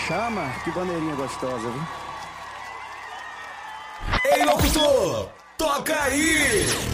chama, que bandeirinha gostosa, viu? Ei, locutor, toca aí!